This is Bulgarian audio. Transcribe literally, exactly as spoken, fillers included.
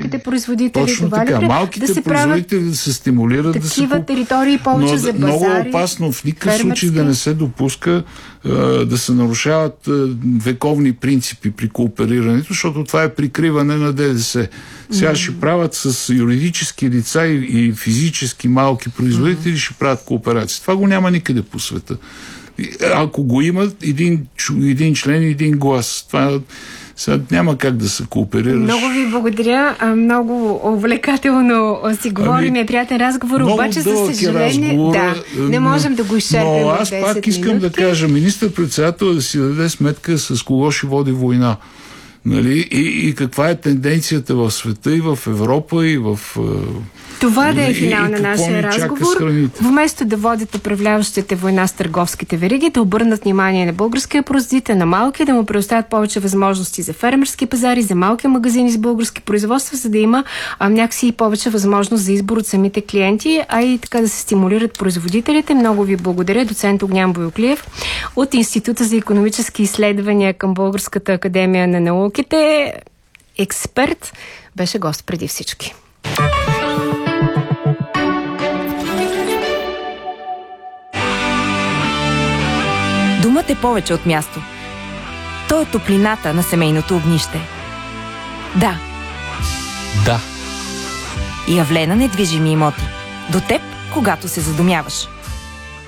малките производители. Точно това така. Ли, малките да се производители да се стимулират да се такива територии повече но, за базари. Много опасно в никакъв фермерски. случай да не се допуска а, да се нарушават а, вековни принципи при кооперирането, защото това е прикриване на ДДС. Сега mm-hmm. ще правят с юридически лица и, и физически малки производители, mm-hmm. ще правят кооперации. Това го няма никъде по света. Ако го имат един, един член и един глас, това сега няма как да се кооперираш. Много ви благодаря. Много увлекателно си говорим. Ами, е приятен разговор, обаче за съжаление да, не можем да го изчерпим. Но аз пак искам минути. да кажа, министър-председател да си даде сметка с кого ще води война. Нали? И, и каква е тенденцията в света и в Европа и в... Това да е финал на нашия разговор. Вместо да водят управляващите война с търговските вериги, да обърнат внимание на българския производител, на малки, да му предоставят повече възможности за фермерски пазари, за малки магазини с български производства, за да има а, някакси и повече възможност за избор от самите клиенти, а и така да се стимулират производителите. Много ви благодаря, доцент Огнян Бояклиев от Института за икономически изследвания към Българската академия на науките. Експерт, беше гост преди всички. Думът е повече от място. То е топлината на семейното огнище. Да. Да. Явлена недвижими имоти. До теб, когато се задумяваш.